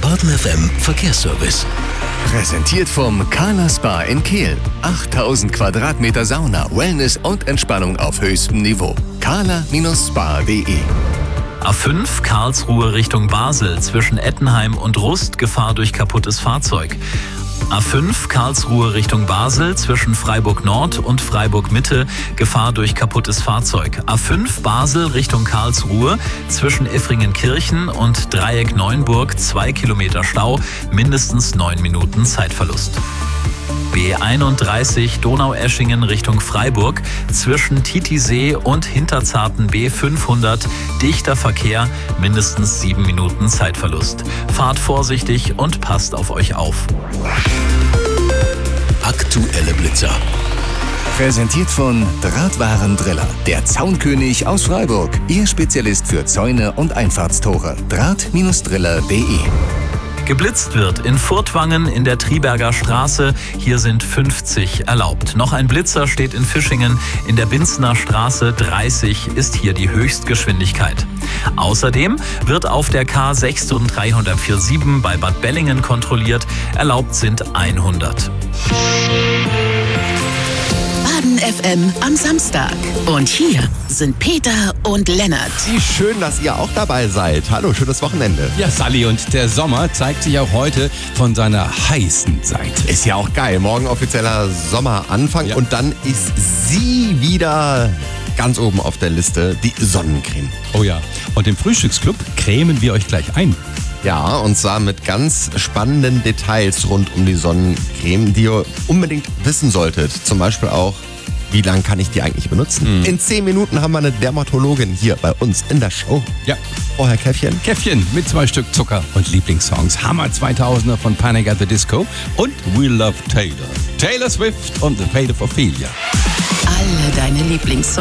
Baden FM Verkehrsservice. Präsentiert vom Carla Spa in Kehl. 8000 Quadratmeter Sauna, Wellness und Entspannung auf höchstem Niveau. carla-spa.de. A5 Karlsruhe Richtung Basel zwischen Ettenheim und Rust, Gefahr durch kaputtes Fahrzeug. A5 Karlsruhe Richtung Basel zwischen Freiburg Nord und Freiburg Mitte, Gefahr durch kaputtes Fahrzeug. A5 Basel Richtung Karlsruhe zwischen Effringenkirchen und Dreieck Neuenburg 2 Kilometer Stau, mindestens 9 Minuten Zeitverlust. B31 Donaueschingen Richtung Freiburg zwischen Titisee und Hinterzarten B500 dichter Verkehr, mindestens 7 Minuten Zeitverlust. Fahrt vorsichtig und passt auf euch auf. Aktuelle Blitzer. Präsentiert von Drahtwarendriller, der Zaunkönig aus Freiburg. Ihr Spezialist für Zäune und Einfahrtstore. Draht-driller.de. Geblitzt wird in Furtwangen in der Triberger Straße. Hier sind 50 erlaubt. Noch ein Blitzer steht in Fischingen. In der Binzner Straße 30 ist hier die Höchstgeschwindigkeit. Außerdem wird auf der K6 bei Bad Bellingen kontrolliert. Erlaubt sind 100. Baden FM am Samstag. Und hier sind Peter und Lennart. Wie schön, dass ihr auch dabei seid. Hallo, schönes Wochenende. Ja, Sally, und der Sommer zeigt sich auch heute von seiner heißen Seite. Ist ja auch geil. Morgen offizieller Sommeranfang. Ja. Und dann ist sie wieder ganz oben auf der Liste, die Sonnencreme. Oh ja, und im Frühstücksclub cremen wir euch gleich ein. Ja, und zwar mit ganz spannenden Details rund um die Sonnencreme, die ihr unbedingt wissen solltet. Zum Beispiel auch, wie lange kann ich die eigentlich benutzen? In 10 Minuten haben wir eine Dermatologin hier bei uns in der Show. Ja. Vorher Käffchen. Käffchen mit 2 Stück Zucker und Lieblingssongs. Hammer 2000er von Panic at the Disco und We Love Taylor. Taylor Swift und The Fate of Ophelia. Alle deine Lieblingssongs